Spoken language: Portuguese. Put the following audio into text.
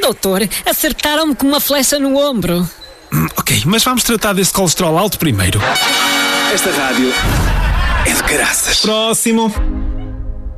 Doutor, acertaram-me com uma flecha no ombro. Ok, mas vamos tratar desse colesterol alto primeiro. Esta rádio é de caraças. Próximo.